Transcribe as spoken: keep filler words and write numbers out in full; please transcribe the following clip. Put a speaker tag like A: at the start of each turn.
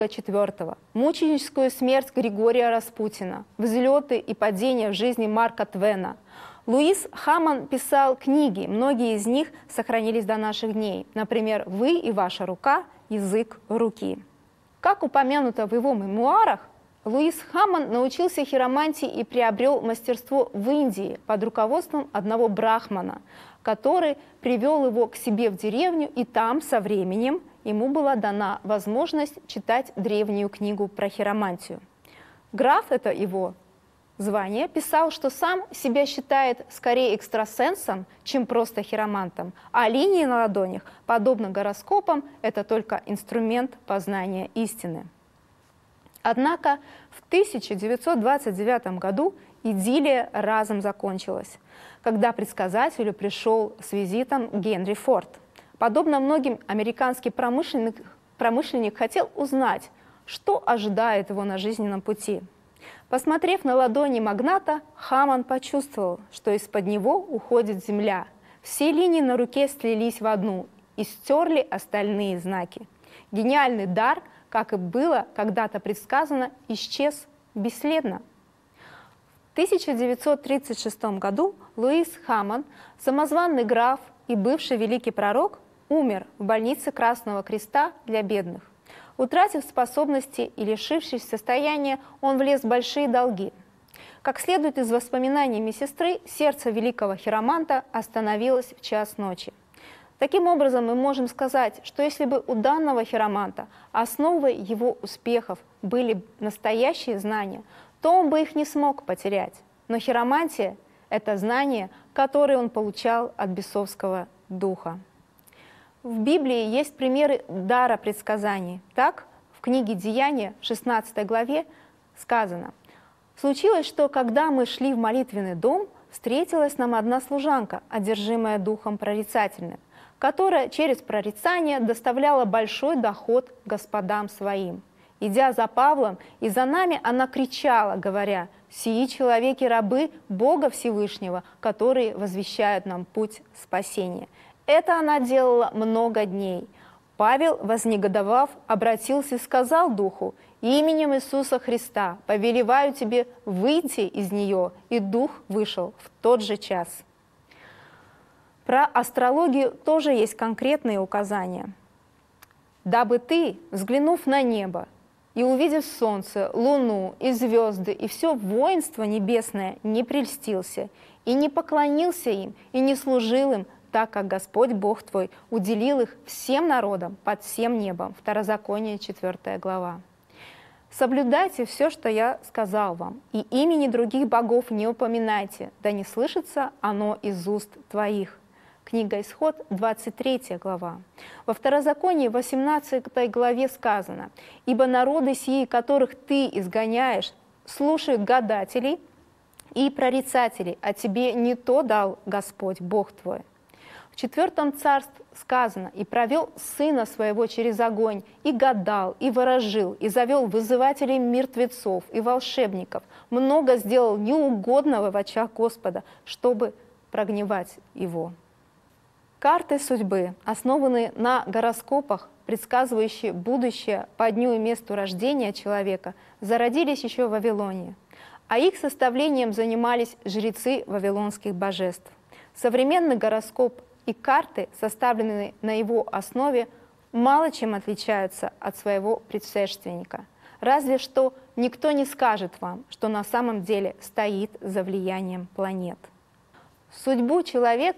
A: четвёртого, мученическую смерть Григория Распутина, взлеты и падения в жизни Марка Твена. Луис Хаммон писал книги, многие из них сохранились до наших дней. Например, «Вы и ваша рука. Язык руки». Как упомянуто в его мемуарах, Луис Хаммон научился хиромантии и приобрел мастерство в Индии под руководством одного брахмана, который привел его к себе в деревню, и там со временем ему была дана возможность читать древнюю книгу про хиромантию. Граф, это его звание, писал, что сам себя считает скорее экстрасенсом, чем просто хиромантом, а линии на ладонях, подобно гороскопам, это только инструмент познания истины. Однако в тысяча девятьсот двадцать девятом году идиллия разом закончилась, когда предсказателю пришел с визитом Генри Форд. Подобно многим, американский промышленник, промышленник хотел узнать, что ожидает его на жизненном пути. Посмотрев на ладони магната, Хаммон почувствовал, что из-под него уходит земля. Все линии на руке слились в одну и стерли остальные знаки. Гениальный дар, как и было когда-то предсказано, исчез бесследно. В тысяча девятьсот тридцать шестом году Луис Хаммон, самозванный граф и бывший великий пророк, умер в больнице Красного Креста для бедных. Утратив способности и лишившись состояния, он влез в большие долги. Как следует из воспоминаний медсестры, сердце великого хироманта остановилось в час ночи. Таким образом, мы можем сказать, что если бы у данного хироманта основой его успехов были настоящие знания, то он бы их не смог потерять. Но хиромантия – это знание, которое он получал от бесовского духа. В Библии есть примеры дара предсказаний. Так, в книге «Деяния» в шестнадцатой главе сказано: «Случилось, что, когда мы шли в молитвенный дом, встретилась нам одна служанка, одержимая духом прорицательным, которая через прорицание доставляла большой доход господам своим. Идя за Павлом и за нами, она кричала, говоря: «Сии человеки рабы Бога Всевышнего, которые возвещают нам путь спасения». Это она делала много дней. Павел, вознегодовав, обратился и сказал духу: «Именем Иисуса Христа повелеваю тебе выйти из нее», и дух вышел в тот же час. Про астрологию тоже есть конкретные указания. «Дабы ты, взглянув на небо и увидев солнце, луну и звезды, и все воинство небесное, не прельстился, и не поклонился им, и не служил им, так как Господь Бог твой уделил их всем народам под всем небом». Второзаконие, четвёртая глава. «Соблюдайте все, что я сказал вам, и имени других богов не упоминайте, да не слышится оно из уст твоих». Книга Исход, двадцать третья глава. Во Второзаконии, восемнадцатой главе сказано: «Ибо народы сии, которых ты изгоняешь, слушают гадателей и прорицателей, а тебе не то дал Господь Бог твой». В четвертом царстве сказано: «И провел сына своего через огонь, и гадал, и ворожил, и завел вызывателей мертвецов и волшебников, много сделал неугодного в очах Господа, чтобы прогневать его». Карты судьбы, основанные на гороскопах, предсказывающие будущее по дню и месту рождения человека, зародились еще в Вавилоне, а их составлением занимались жрецы вавилонских божеств. Современный гороскоп и карты, составленные на его основе, мало чем отличаются от своего предшественника. Разве что никто не скажет вам, что на самом деле стоит за влиянием планет. Судьбу человека